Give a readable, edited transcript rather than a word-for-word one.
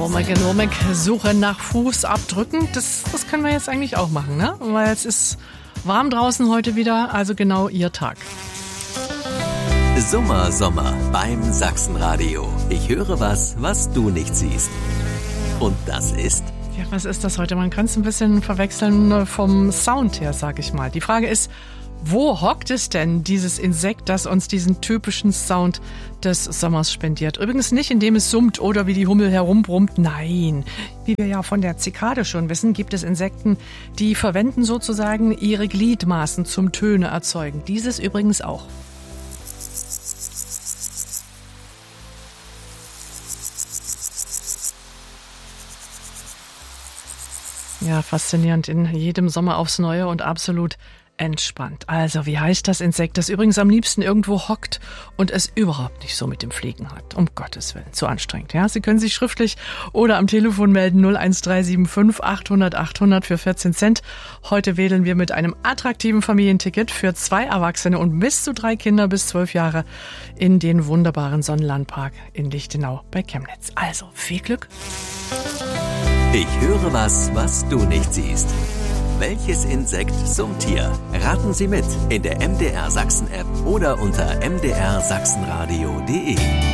Wurmig, Suche nach Fußabdrücken. Das können wir jetzt eigentlich auch machen, ne? Weil es ist warm draußen heute wieder, also genau Ihr Tag. Sommer beim Sachsenradio. Ich höre was du nicht siehst. Und das ist... Ja, was ist das heute? Man kann es ein bisschen verwechseln vom Sound her, sag ich mal. Die Frage ist, wo hockt es denn, dieses Insekt, das uns diesen typischen Sound des Sommers spendiert? Übrigens nicht, indem es summt oder wie die Hummel herumbrummt. Nein, wie wir ja von der Zikade schon wissen, gibt es Insekten, die verwenden sozusagen ihre Gliedmaßen zum Töne erzeugen. Dieses übrigens auch. Ja, faszinierend, in jedem Sommer aufs Neue und absolut entspannt. Also, wie heißt das Insekt, das übrigens am liebsten irgendwo hockt und es überhaupt nicht so mit dem Fliegen hat? Um Gottes Willen, zu anstrengend. Ja, Sie können sich schriftlich oder am Telefon melden 01375 800 800 für 14 Cent. Heute wählen wir mit einem attraktiven Familienticket für 2 Erwachsene und bis zu 3 Kinder bis 12 Jahre in den wunderbaren Sonnenlandpark in Lichtenau bei Chemnitz. Also, viel Glück! Ich höre was du nicht siehst. Welches Insekt summt hier? Raten Sie mit in der MDR Sachsen App oder unter mdrsachsenradio.de.